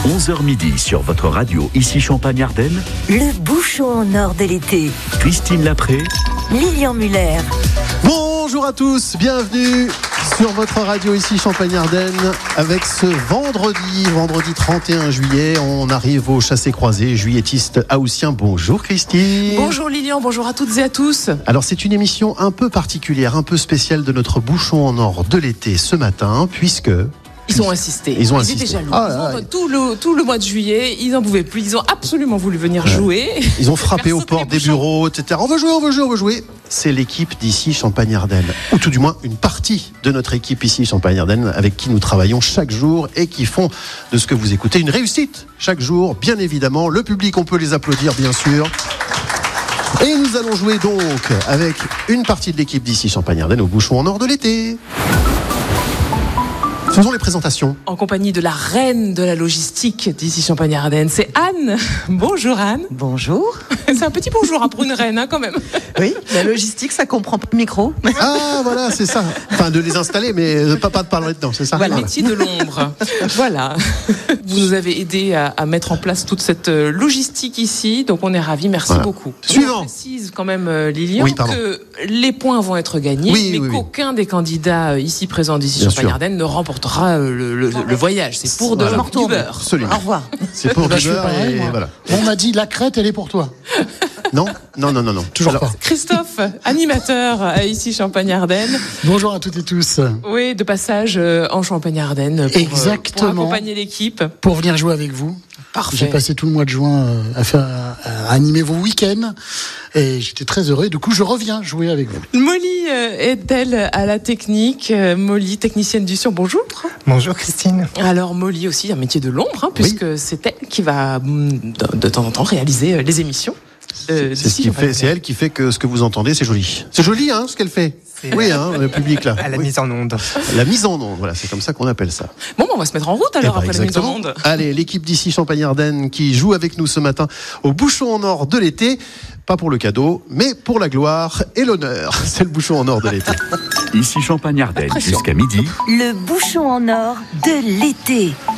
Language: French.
11h midi sur votre radio, ici Champagne-Ardenne. Le bouchon en or de l'été. Christine Lapré. Lilian Muller. Bonjour à tous, bienvenue sur votre radio ici Champagne-Ardenne avec ce vendredi 31 juillet. On arrive au chassé-croisé juillettiste haussien. Bonjour Christine. Bonjour Lilian, bonjour à toutes et à tous. Alors c'est une émission un peu particulière, un peu spéciale de notre bouchon en or de l'été ce matin puisque... Ils ont insisté. Ils étaient déjà lourds. Tout le mois de juillet, ils n'en pouvaient plus. Ils ont absolument voulu venir jouer. Ils ont frappé aux portes des bureaux, etc. On veut jouer. C'est l'équipe d'ici Champagne-Ardenne. Ou tout du moins, une partie de notre équipe ici Champagne-Ardenne avec qui nous travaillons chaque jour et qui font de ce que vous écoutez une réussite chaque jour, bien évidemment. Le public, on peut les applaudir, bien sûr. Et nous allons jouer donc avec une partie de l'équipe d'ici Champagne-Ardenne au bouchon en or de l'été. Faisons les présentations. En compagnie de la reine de la logistique d'ici Champagne-Ardenne, c'est Anne. Bonjour Anne. Bonjour. C'est un petit bonjour pour une reine quand même. Oui, la logistique, ça comprend pas le micro. Ah voilà, c'est ça. Enfin, de les installer, mais pas de parler dedans, c'est ça. Voilà. Le métier de l'ombre. Voilà. Vous nous avez aidé à mettre en place toute cette logistique ici, donc on est ravis. Merci beaucoup. Suivant. On précise quand même, Lilian, oui, que les points vont être gagnés, mais qu'aucun des candidats ici présents d'ici Champagne-Ardenne ne remportera le voyage. C'est pour du beurre. Absolument. Au revoir. C'est pour du beurre et voilà. On m'a dit la crête, elle est pour toi. Non. Toujours pas. Christophe, animateur ici Champagne-Ardenne. Bonjour à toutes et tous. Oui, de passage en Champagne-Ardenne pour accompagner l'équipe. Pour venir jouer avec vous. Parfait. J'ai passé tout le mois de juin à animer vos week-ends et j'étais très heureux. Du coup, je reviens jouer avec vous. Molly est-elle à la technique? Molly, technicienne du son, bonjour. Bonjour Christine. Alors Molly aussi, un métier de l'ombre, puisque c'est elle qui va de temps en temps réaliser les émissions. C'est elle qui fait que ce que vous entendez, c'est joli. C'est joli, ce qu'elle fait. Oui, le public là. À la mise en onde. La mise en onde, voilà, c'est comme ça qu'on appelle ça. Bon, on va se mettre en route alors après la mise en onde. Allez, l'équipe d'ici Champagne-Ardenne qui joue avec nous ce matin au bouchon en or de l'été. Pas pour le cadeau, mais pour la gloire et l'honneur. C'est le bouchon en or de l'été. Ici Champagne-Ardenne jusqu'à midi. Le bouchon en or de l'été.